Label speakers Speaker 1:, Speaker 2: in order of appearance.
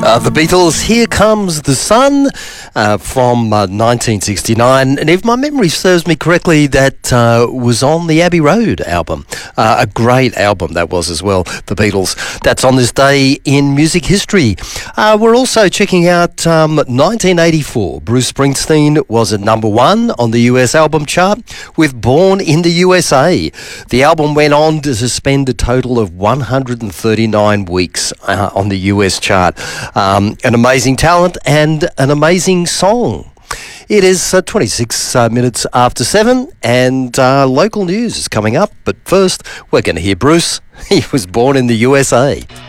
Speaker 1: The Beatles, Here Comes the Sun, from 1969. And if my memory serves me correctly, that was on the Abbey Road album. A great album that was as well, The Beatles. That's on this day in music history. We're also checking out 1984. Bruce Springsteen was at number one on the US album chart with Born in the USA. The album went on to spend a total of 139 weeks on the US chart. An amazing talent and an amazing song. It is 26 minutes after 7 and local news is coming up. But first, we're going to hear Bruce. He was born in the USA.